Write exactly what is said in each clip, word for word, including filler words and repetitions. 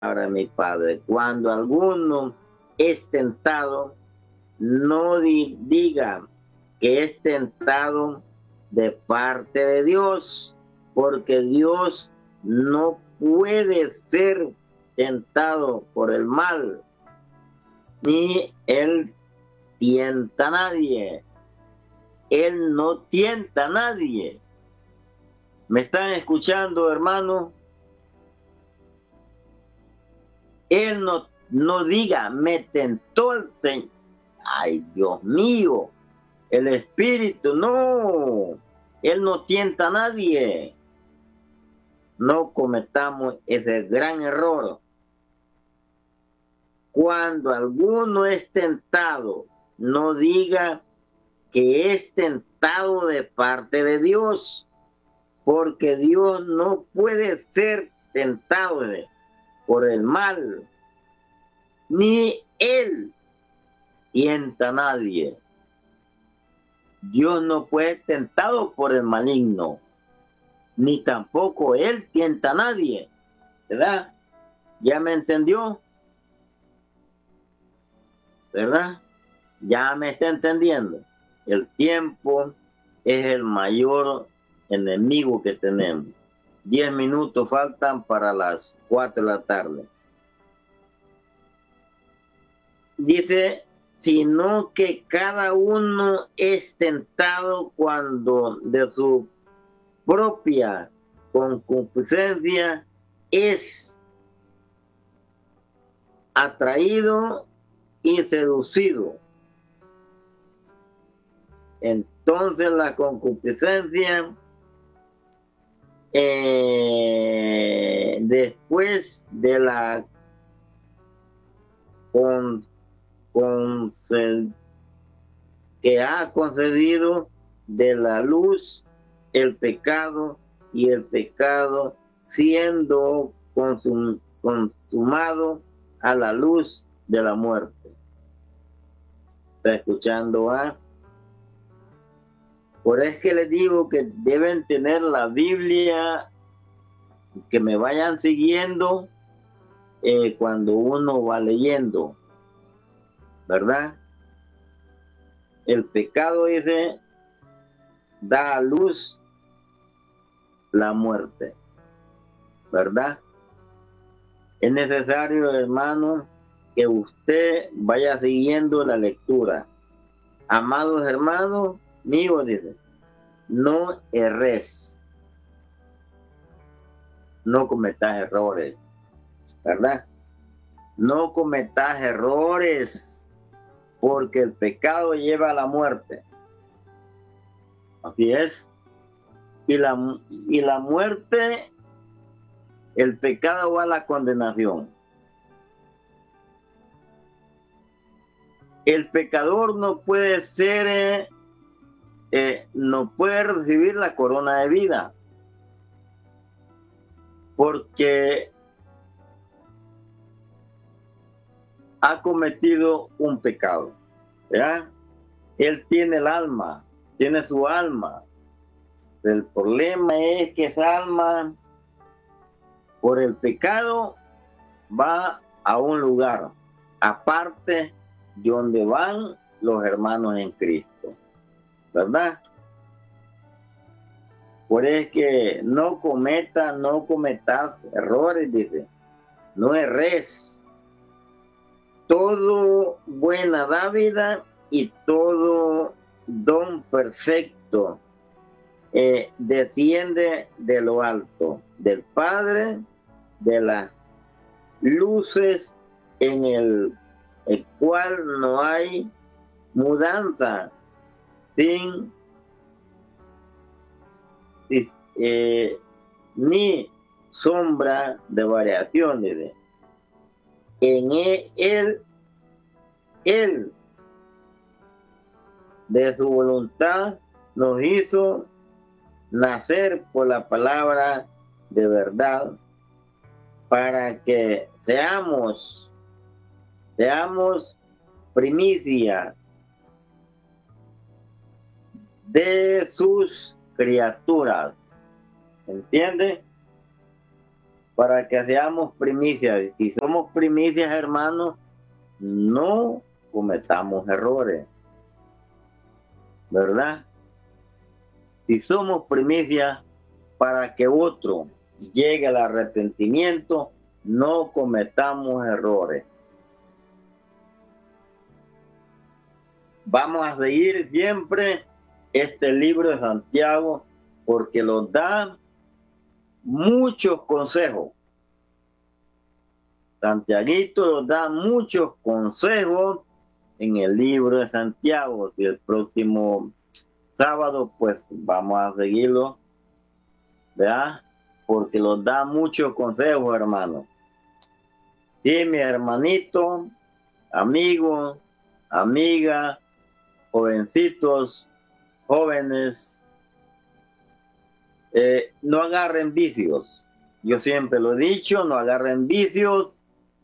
Ahora, mi Padre, cuando alguno es tentado, no di- diga que es tentado de parte de Dios, porque Dios no puede ser tentado por el mal, ni Él tienta a nadie. Él no tienta a nadie. ¿Me están escuchando, hermano? Él no, no diga, me tentó el Señor. Ay, Dios mío, el Espíritu, no. Él no tienta a nadie. No cometamos ese gran error. Cuando alguno es tentado, no diga que es tentado de parte de Dios, porque Dios no puede ser tentado de- por el mal, ni Él tienta a nadie. Dios no puede ser tentado por el maligno, ni tampoco Él tienta a nadie, ¿verdad? ¿Ya me entendió? ¿Verdad? Ya me está entendiendo. El tiempo es el mayor enemigo que tenemos. Diez minutos faltan para las cuatro de la tarde. Dice, sino que cada uno es tentado cuando de su propia concupiscencia es atraído y seducido. Entonces la concupiscencia, eh, después de la con, conced, que ha concedido de la luz el pecado, y el pecado siendo consum, consumado a la luz de la muerte. ¿Está escuchando? ¿Ah? Por eso es que les digo que deben tener la Biblia, que me vayan siguiendo eh, cuando uno va leyendo, ¿verdad? El pecado, dice, da a luz la muerte, ¿verdad? Es necesario, hermano, que usted vaya siguiendo la lectura. Amados hermanos míos, dice, no erres, no cometas errores, ¿verdad? No cometas errores, porque el pecado lleva a la muerte. Así es. Y la, y la muerte, el pecado va a la condenación. El pecador no puede ser, eh, eh, no puede recibir la corona de vida, porque ha cometido un pecado, ¿verdad? Él tiene el alma, tiene su alma. El problema es que esa alma, por el pecado, va a un lugar aparte de donde van los hermanos en Cristo, ¿verdad? Por eso es que no cometa, no cometas errores, dice, no erres. Todo buena dávida y todo don perfecto eh, desciende de lo alto, del Padre, de las luces, en el, el cual no hay mudanza, sin eh, ni sombra de variaciones. En él, él, de su voluntad, nos hizo nacer por la palabra de verdad, para que seamos, seamos primicia de sus criaturas. ¿Entiende? para que seamos primicias. Si somos primicias, hermanos, no cometamos errores, ¿verdad? Si somos primicias para que otro llegue al arrepentimiento, no cometamos errores. Vamos a seguir siempre este libro de Santiago porque nos da muchos consejos. Santiaguito nos da muchos consejos en el libro de Santiago. Si el próximo sábado, pues vamos a seguirlo, ¿verdad? Porque nos da muchos consejos, hermano. Sí, mi hermanito, amigo, amiga, jovencitos, jóvenes, eh, no agarren vicios. Yo siempre lo he dicho, no agarren vicios.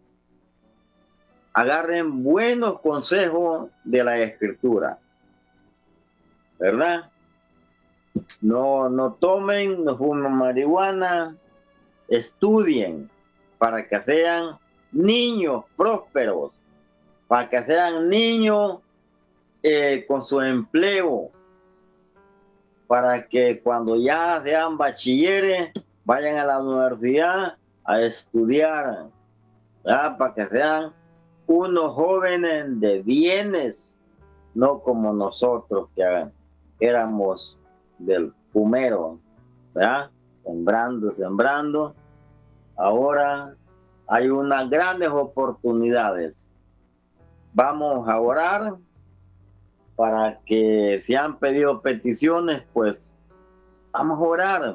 Agarren buenos consejos de la Escritura, ¿verdad? No, no tomen, no fumen marihuana, estudien para que sean niños prósperos, para que sean niños eh, con su empleo, para que cuando ya sean bachilleres vayan a la universidad a estudiar, ¿verdad? Para que sean unos jóvenes de bienes, no como nosotros que éramos del fumero, ¿verdad? Sembrando, sembrando. Ahora hay unas grandes oportunidades. Vamos a orar para que si han pedido peticiones, pues vamos a orar.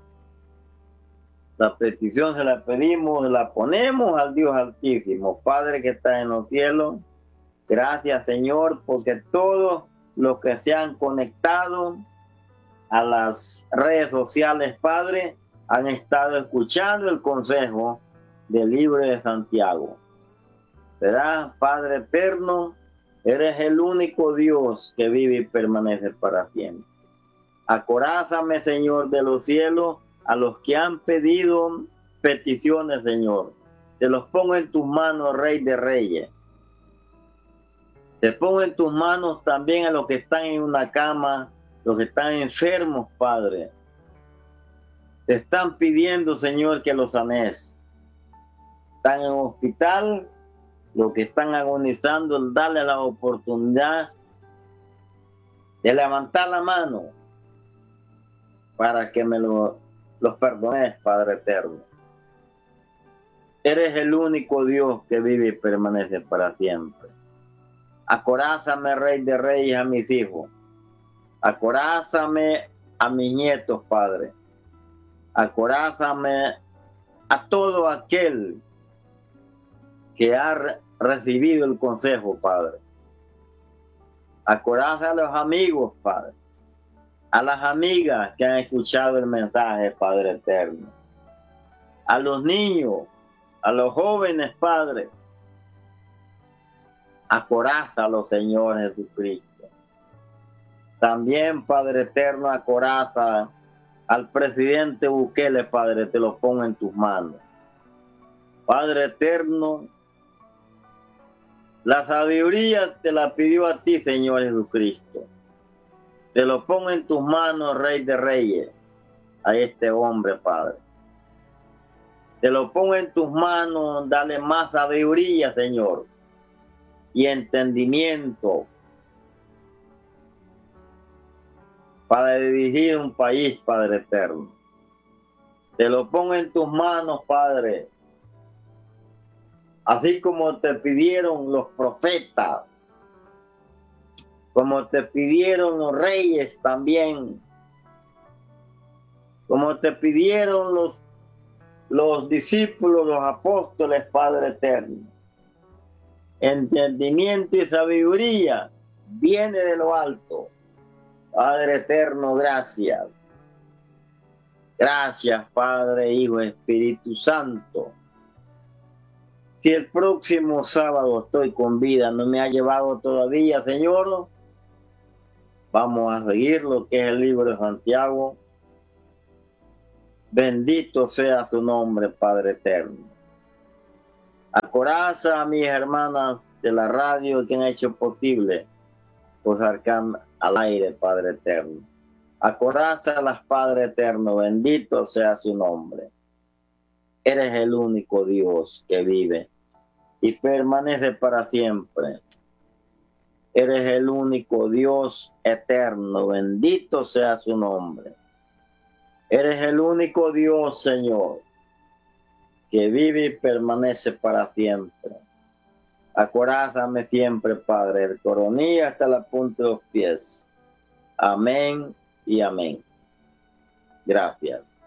La petición se la pedimos, la ponemos al Dios Altísimo. Padre que está en los cielos, gracias Señor, porque todos los que se han conectado a las redes sociales, Padre, han estado escuchando el consejo del libro de Santiago. ¿Verdad? Padre eterno, eres el único Dios que vive y permanece para siempre. Acorázame, Señor de los cielos, a los que han pedido peticiones, Señor. Te los pongo en tus manos, Rey de Reyes. Te pongo en tus manos también a los que están en una cama, los que están enfermos, Padre. Te están pidiendo, Señor, que los sanes. Están en hospital, los que están agonizando, dale la oportunidad de levantar la mano para que me lo los perdones, Padre eterno. Eres el único Dios que vive y permanece para siempre. Acorázame, Rey de Reyes, a mis hijos. Acorázame a mis nietos, Padre. Acorázame a todo aquel que ha re recibido el consejo, Padre. Acoraza a los amigos, Padre. A las amigas que han escuchado el mensaje, Padre eterno. A los niños, a los jóvenes, Padre. Acorázalo, Señor Jesucristo. También, Padre eterno, acoraza al presidente Bukele, Padre, te lo pongo en tus manos. Padre eterno, la sabiduría te la pidió a ti, Señor Jesucristo. Te lo pongo en tus manos, Rey de Reyes, a este hombre, Padre. Te lo pongo en tus manos, dale más sabiduría, Señor, y entendimiento para dirigir un país, Padre eterno. Te lo pongo en tus manos, Padre, así como te pidieron los profetas, como te pidieron los reyes también, como te pidieron los, los discípulos, los apóstoles, Padre eterno. Entendimiento y sabiduría viene de lo alto. Padre eterno, gracias. Gracias, Padre, Hijo, Espíritu Santo. Si el próximo sábado estoy con vida, no me ha llevado todavía, Señor, vamos a seguir lo que es el libro de Santiago. Bendito sea su nombre, Padre eterno. Acoraza a mis hermanas de la radio que han hecho posible pues sacar al aire, Padre eterno. Acoraza a las, Padre eterno, bendito sea su nombre. Eres el único Dios que vive y permanece para siempre. Eres el único Dios eterno, bendito sea su nombre. Eres el único Dios, Señor, que vive y permanece para siempre. Acorázame siempre, Padre, el coronilla hasta la punta de los pies. Amén y amén. Gracias.